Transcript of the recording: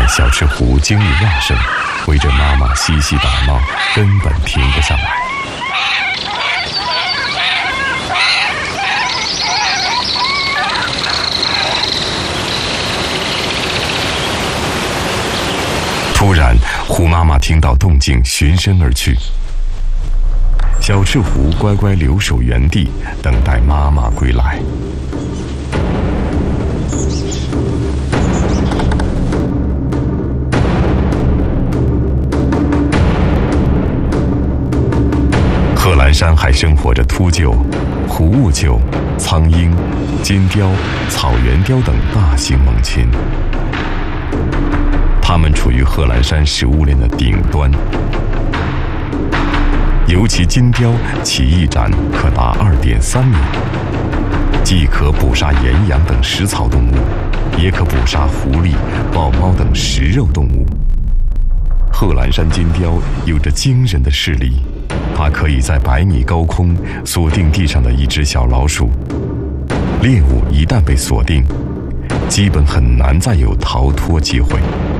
但小赤狐精力旺盛，围着妈妈嬉戏打闹，根本停不下来。突然，狐妈妈听到动静，循声而去。小赤狐乖乖留守原地，等待妈妈归来。贺兰山还生活着秃鹫、虎雾鹫、苍鹰、金雕、草原雕等大型猛禽。它们处于贺兰山食物链的顶端，尤其金雕其翼展可达2.3米，既可捕杀岩羊等食草动物，也可捕杀狐狸、豹猫等食肉动物。贺兰山金雕有着惊人的视力，它可以在100米高空锁定地上的一只小老鼠，猎物一旦被锁定，基本很难再有逃脱机会。